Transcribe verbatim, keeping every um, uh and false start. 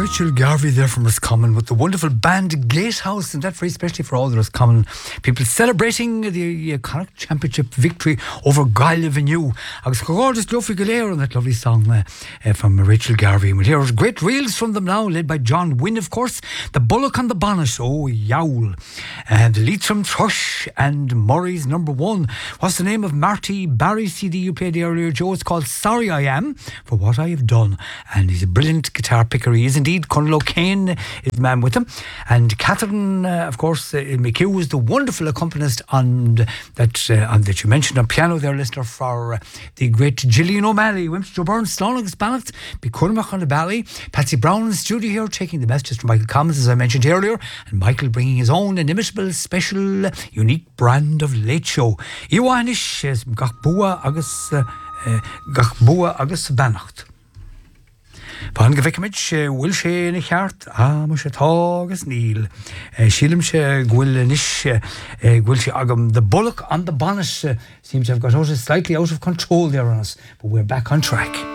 Rachel Garvey there from Roscommon with the wonderful band Gatehouse, and that very especially for all the Roscommon people celebrating the iconic championship victory over Gael Avenue. Agus gorgeous Luffy Galera on that lovely song uh, uh, from Rachel Garvey. We'll hear great reels from them now, led by John Wynne, of course. The Bullock on the Bonnet, oh yowl. And the leads from Thrush and Murray's number one. What's the name of Marty Barry's C D you played earlier, Joe? It's called Sorry I Am for What I Have Done. And he's a brilliant guitar picker. He is indeed. Conal O'Kane is the man with him. And Catherine, uh, of course, uh, McHugh was the wonderful accompanist on that uh, on that you mentioned on piano there, listener, for uh, the great Gillian O'Malley. Wimps Joe Burns, Slonnagus Ballot, Bicurmach on the Bally. Patsy Brown in the studio here, taking the messages from Michael Collins, as I mentioned earlier. And Michael bringing his own inimitable, special, unique brand of late show. Iwanish is Gach Bua agus Gach Bua agus Bannacht. Pan gefekimid wil sé in cheart a mu sé tágus níl sílim sé gwil nish gwil sé agam. The Bullock on the Bonnet uh, seems to have got out slightly out of control there on us, but we're back on track.